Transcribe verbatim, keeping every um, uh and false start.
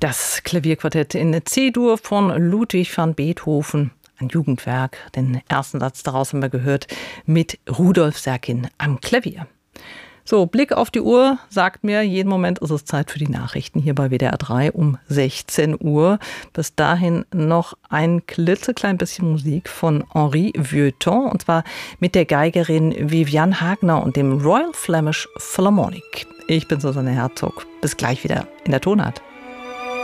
Das Klavierquartett in C-Dur von Ludwig van Beethoven. Ein Jugendwerk. Den ersten Satz daraus haben wir gehört mit Rudolf Serkin am Klavier. So, Blick auf die Uhr sagt mir, jeden Moment ist es Zeit für die Nachrichten hier bei W D R drei um sechzehn Uhr. Bis dahin noch ein klitzeklein bisschen Musik von Henri Vieuxtemps, und zwar mit der Geigerin Viviane Hagner und dem Royal Flemish Philharmonic. Ich bin Susanne Herzog. Bis gleich wieder in der Tonart.